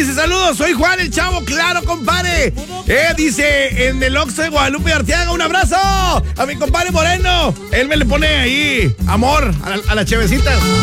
dice, saludos, soy Juan el Chavo, claro, compadre. Dice, en el Oxxo de Guadalupe Arteaga, un abrazo a mi compadre Moreno. Él me le pone ahí amor a las chevecitas.